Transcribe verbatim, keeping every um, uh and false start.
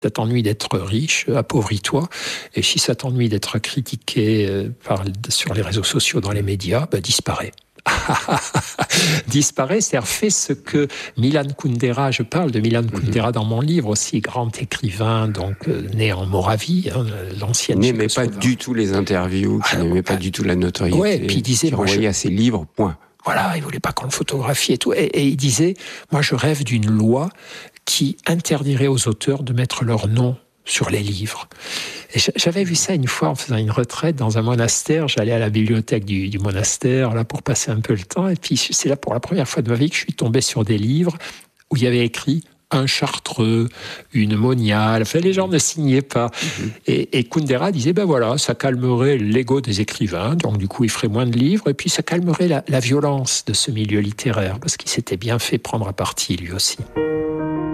ça t'ennuie d'être riche, appauvris-toi. Et si ça t'ennuie d'être critiqué euh, par, sur les réseaux sociaux, dans les médias, bah, disparaît. Disparaît, c'est-à-dire fait ce que Milan Kundera, je parle de Milan Kundera dans mon livre aussi, grand écrivain, donc euh, né en Moravie, hein, l'ancienne. Il n'aimait pas du tout les interviews, qui n'aimait pas du tout la notoriété. Ouais, puis il disait, qui renvoyait je... à ses livres, point. Voilà, il voulait pas qu'on le photographie et tout. Et, et il disait, moi je rêve d'une loi qui interdirait aux auteurs de mettre leur nom sur les livres. Et j'avais vu ça une fois en faisant une retraite dans un monastère. J'allais à la bibliothèque du, du monastère là pour passer un peu le temps. Et puis c'est là pour la première fois de ma vie que je suis tombé sur des livres où il y avait écrit un Chartreux, une Monial. Enfin, les gens ne signaient pas. Mmh. Et, et Kundera disait, ben voilà, ça calmerait l'ego des écrivains. Donc du coup, il ferait moins de livres. Et puis ça calmerait la, la violence de ce milieu littéraire parce qu'il s'était bien fait prendre à partie lui aussi.